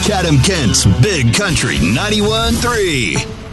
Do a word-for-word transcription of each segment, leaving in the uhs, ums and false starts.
Chatham-Kent's Big Country ninety-one point three.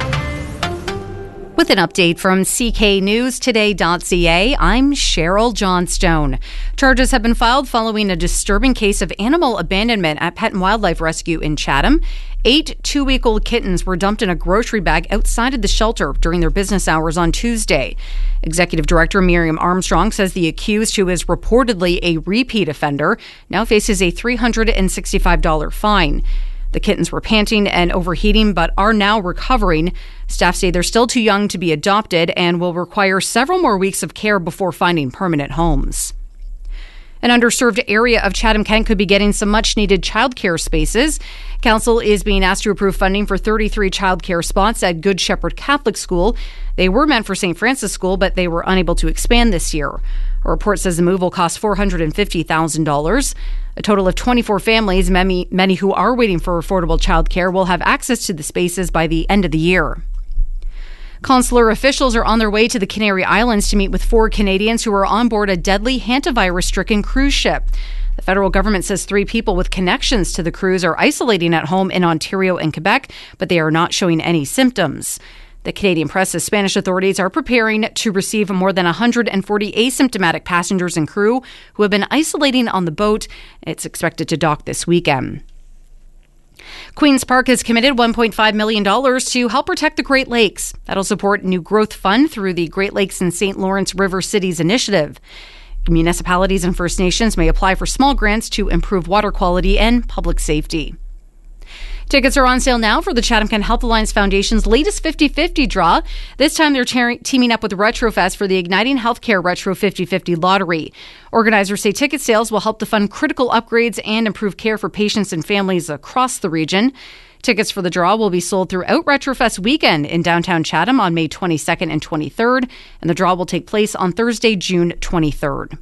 With an update from C K News Today dot C A, I'm Cheryl Johnstone. Charges have been filed following a disturbing case of animal abandonment at Pet and Wildlife Rescue in Chatham. Eight two-week-old kittens were dumped in a grocery bag outside of the shelter during their business hours on Tuesday. Executive Director Miriam Armstrong says the accused, who is reportedly a repeat offender, now faces a three hundred sixty-five dollars fine. The kittens were panting and overheating, but are now recovering. Staff say they're still too young to be adopted and will require several more weeks of care before finding permanent homes. An underserved area of Chatham-Kent could be getting some much-needed childcare spaces. Council is being asked to approve funding for thirty-three childcare spots at Good Shepherd Catholic School. They were meant for Saint Francis School, but they were unable to expand this year. A report says the move will cost four hundred fifty thousand dollars. A total of twenty-four families, many, many who are waiting for affordable childcare, will have access to the spaces by the end of the year. Consular officials are on their way to the Canary Islands to meet with four Canadians who are on board a deadly hantavirus-stricken cruise ship. The federal government says three people with connections to the cruise are isolating at home in Ontario and Quebec, but they are not showing any symptoms. The Canadian press says Spanish authorities are preparing to receive more than one hundred forty asymptomatic passengers and crew who have been isolating on the boat. It's expected to dock this weekend. Queen's Park has committed one point five million dollars to help protect the Great Lakes. That'll support New Growth Fund through the Great Lakes and Saint Lawrence River Cities Initiative. Municipalities and First Nations may apply for small grants to improve water quality and public safety. Tickets are on sale now for the Chatham-Kent Health Alliance Foundation's latest fifty-fifty draw. This time they're te- teaming up with Retrofest for the Igniting Healthcare Retro fifty-fifty lottery. Organizers say ticket sales will help to fund critical upgrades and improve care for patients and families across the region. Tickets for the draw will be sold throughout Retrofest weekend in downtown Chatham on May twenty-second and twenty-third, and the draw will take place on Thursday, June twenty-third.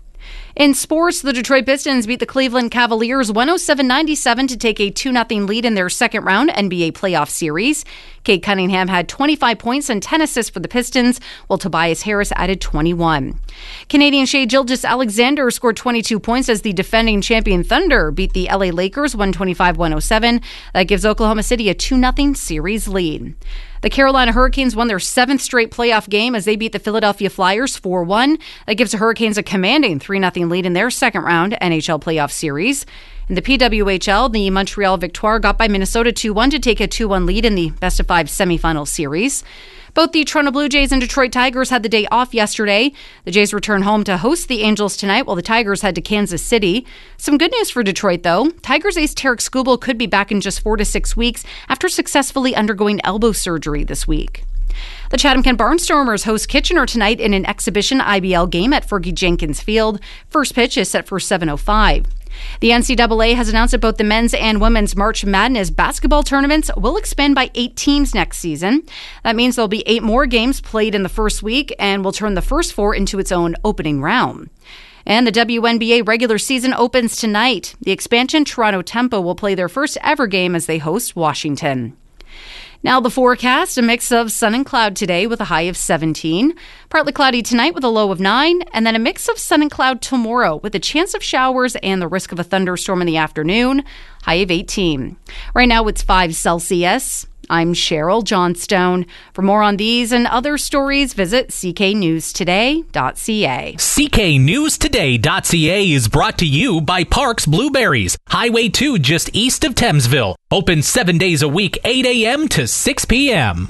In sports, the Detroit Pistons beat the Cleveland Cavaliers one oh seven ninety-seven to take a two nothing lead in their second round N B A playoff series. Cade Cunningham had twenty-five points and ten assists for the Pistons, while Tobias Harris added twenty-one. Canadian Shai Gilgeous-Alexander scored twenty-two points as the defending champion Thunder beat the L A Lakers one twenty-five to one oh seven. That gives Oklahoma City a two nothing series lead. The Carolina Hurricanes won their seventh straight playoff game as they beat the Philadelphia Flyers four one. That gives the Hurricanes a commanding three nothing lead in their second round N H L playoff series. In the P W H L, the Montreal Victoire got by Minnesota two one to take a two one lead in the best-of-five semifinal series. Both the Toronto Blue Jays and Detroit Tigers had the day off yesterday. The Jays return home to host the Angels tonight, while the Tigers head to Kansas City. Some good news for Detroit, though. Tigers ace Tarek Skubal could be back in just four to six weeks after successfully undergoing elbow surgery this week. The Chatham-Kent Barnstormers host Kitchener tonight in an exhibition I B L game at Fergie Jenkins Field. First pitch is set for seven oh five. The N C double A has announced that both the men's and women's March Madness basketball tournaments will expand by eight teams next season. That means there'll be eight more games played in the first week and will turn the first four into its own opening round. And the W N B A regular season opens tonight. The expansion Toronto Tempo will play their first ever game as they host Washington. Now the forecast, a mix of sun and cloud today with a high of seventeen. Partly cloudy tonight with a low of nine. And then a mix of sun and cloud tomorrow with a chance of showers and the risk of a thunderstorm in the afternoon. High of eighteen. Right now it's five Celsius. I'm Cheryl Johnstone. For more on these and other stories, visit C K News Today dot C A. C K News Today dot C A is brought to you by Parks Blueberries, Highway two just east of Thamesville. Open seven days a week, eight a.m. to six p.m.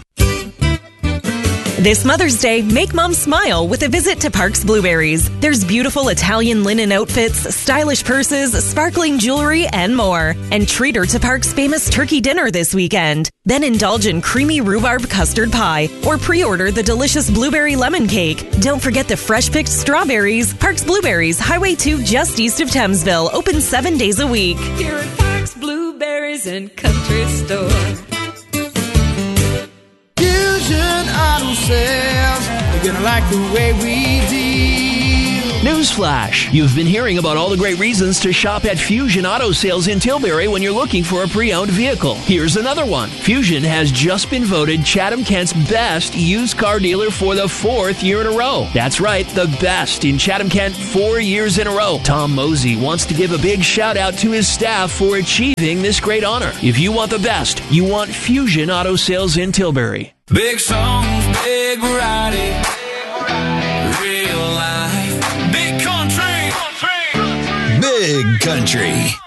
This Mother's Day, make Mom smile with a visit to Parks Blueberries. There's beautiful Italian linen outfits, stylish purses, sparkling jewelry, and more. And treat her to Parks' famous turkey dinner this weekend. Then indulge in creamy rhubarb custard pie or pre-order the delicious blueberry lemon cake. Don't forget the fresh-picked strawberries. Parks Blueberries, Highway two just east of Thamesville, open seven days a week. Here at Parks Blueberries and Country Store. Fusion Auto Sales, you're gonna like the way we deal. Newsflash! You've been hearing about all the great reasons to shop at Fusion Auto Sales in Tilbury when you're looking for a pre-owned vehicle. Here's another one. Fusion has just been voted Chatham-Kent's best used car dealer for the fourth year in a row. That's right, the best in Chatham-Kent four years in a row. Tom Mosey wants to give a big shout out to his staff for achieving this great honor. If you want the best, you want Fusion Auto Sales in Tilbury. Big songs, big variety, real life, big country, Big Country.